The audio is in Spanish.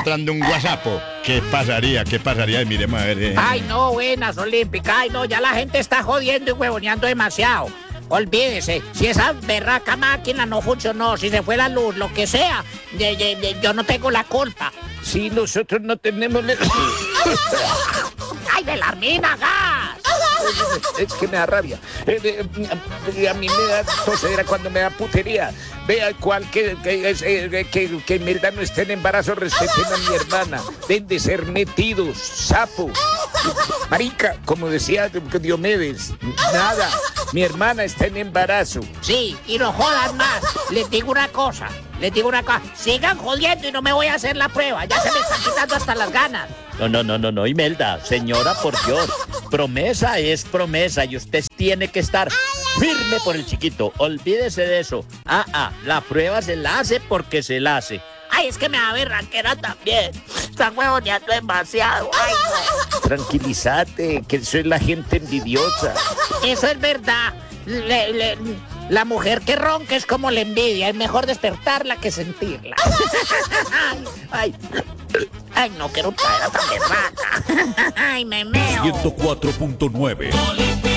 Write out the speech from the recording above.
entrando un WhatsApp. ¿Qué pasaría? ¿Qué pasaría? Miremos a ver. Ay, no, buenas, Olímpica. Ay, no, ya la gente está jodiendo y huevoneando demasiado. Olvídese, si esa berraca máquina no funcionó, si se fue la luz, lo que sea, yo no tengo la culpa. Sí, nosotros no tenemos... ¡Ay, Belarmina, gas! Es que me da rabia. A mí me da tosedera cuando me da putería. Vea cual que en verdad no estén en embarazo, respeten a mi hermana. Deben de ser metidos, sapo. Marica, como decía Diomedes, nada. Mi hermana está en embarazo. Sí, y no jodan más. Les digo una cosa. Sigan jodiendo y no me voy a hacer la prueba. Ya se me están quitando hasta las ganas. No, Imelda, señora, por Dios. Promesa es promesa y usted tiene que estar firme por el chiquito. Olvídese de eso. La prueba se la hace porque se la hace. Ay, es que me da berraquera también. Están huevoneando demasiado. Ay, no. Tranquilízate, que soy la gente envidiosa. Eso es verdad. La mujer que ronca es como la envidia. Es mejor despertarla que sentirla. Ay, no quiero traer a tan berraca. Ay, me meo. 104.9